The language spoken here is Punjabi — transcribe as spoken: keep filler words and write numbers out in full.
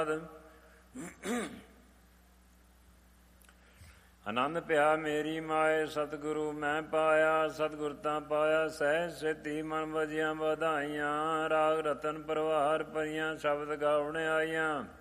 ਆਨੰਦ ਪਿਆ ਮੇਰੀ ਮਾਏ ਸਤਿਗੁਰੂ ਮੈਂ ਪਾਇਆ। ਸਤਿਗੁਰ ਤਾਂ ਪਾਇਆ ਸਹਿਜ ਸੇਤੀ ਮਨ ਵਜੀਆਂ ਵਧਾਈਆਂ। ਰਾਗ ਰਤਨ ਪਰਵਾਰ ਭਰੀਆਂ ਸ਼ਬਦ ਗਾਉਣ ਆਈਆਂ।